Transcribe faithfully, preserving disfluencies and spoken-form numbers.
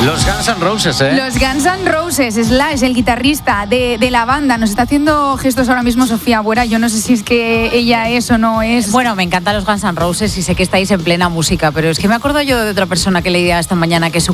Los Guns N' Roses, ¿eh? Los Guns N' Roses, Slash, el guitarrista de, de la banda. Nos está haciendo gestos ahora mismo Sofía Buera. Yo no sé si es que ella es o no es. Bueno, me encantan los Guns N' Roses y sé que estáis en plena música, pero es que me acuerdo yo de otra persona que leía esta mañana que su